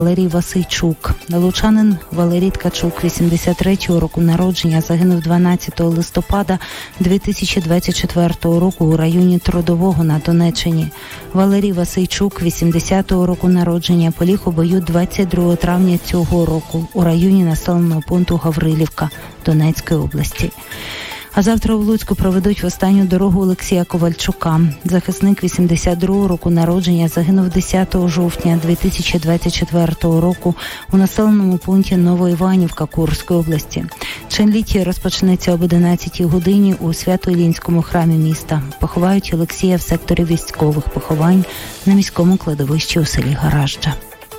Валерій Васильчук. Лучанин Валерій Ткачук, 83-го року народження, загинув 12 листопада 2024 року у районі Трудового на Донеччині. Валерій Васильчук, 80-го року народження, поліг у бою 22 травня цього року у районі населеного пункту Гаврилівка Донецької області. А завтра у Луцьку проведуть в останню дорогу Олексія Ковальчука. Захисник 82-го року народження загинув 10 жовтня 2024 року у населеному пункті Новоіванівка Курської області. Чинліття розпочнеться об 11 годині у Свято-Іллінському храмі міста. Поховають Олексія в секторі військових поховань на міському кладовищі у селі Гаражджа.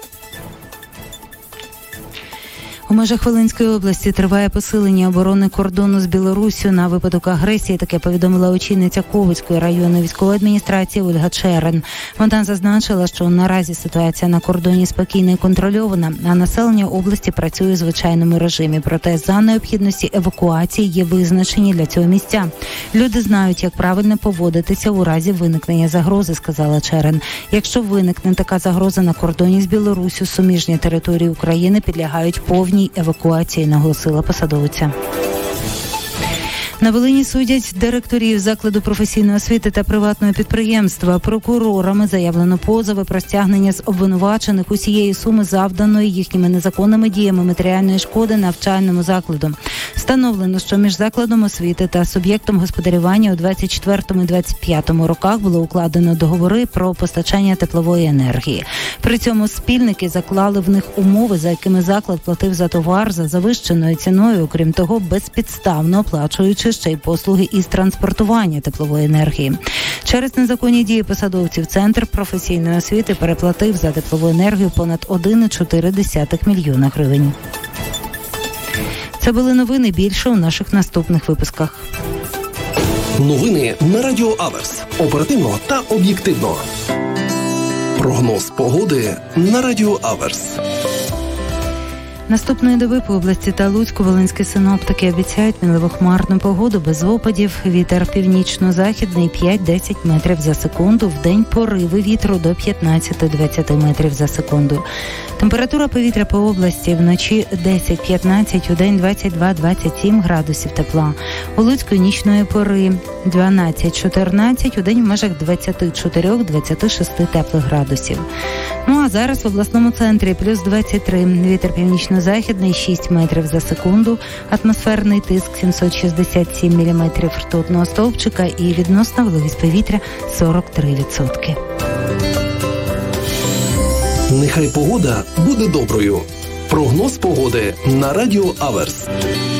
У межах Волинської області триває посилення оборони кордону з Білоруссю на випадок агресії. Таке повідомила очільниця Ковицької районної військової адміністрації Ольга Черен. Вона зазначила, що наразі ситуація на кордоні спокійна і контрольована, а населення області працює у звичайному режимі. Проте за необхідності евакуації є визначені для цього місця. Люди знають, як правильно поводитися у разі виникнення загрози, сказала Черен. Якщо виникне така загроза на кордоні з Білоруссю, суміжні території України підлягають повній евакуації, наголосила посадовиця. На Волині судять директорів закладу професійної освіти та приватного підприємства. Прокурорами заявлено позови про стягнення з обвинувачених усієї суми завданої їхніми незаконними діями матеріальної шкоди навчальному закладу. Встановлено, що між закладом освіти та суб'єктом господарювання у 24-25 роках було укладено договори про постачання теплової енергії. При цьому спільники заклали в них умови, за якими заклад платив за товар за завищеною ціною, окрім того, безпідставно оплачуючи ще й послуги із транспортування теплової енергії. Через незаконні дії посадовців Центр професійної освіти переплатив за теплову енергію понад 1,4 мільйона гривень. Це були новини, більше у наших наступних випусках. Новини на Радіо Аверс. Оперативно та об'єктивно. Прогноз погоди на Радіо Аверс. Наступної доби по області та Луцьку волинські синоптики обіцяють мінливо-хмарну погоду без опадів. Вітер північно-західний 5-10 метрів за секунду. Вдень пориви вітру до 15-20 метрів за секунду. Температура повітря по області вночі 10-15, удень 22-27 градусів тепла. У Луцьку нічної пори 12-14, удень в межах 24-26 теплих градусів. Ну а зараз в обласному центрі плюс 23, вітер північно-західний 6 метрів за секунду, атмосферний тиск 767 міліметрів ртутного стовпчика і відносна вологість повітря 43%. Нехай погода буде доброю. Прогноз погоди на Радіо Аверс.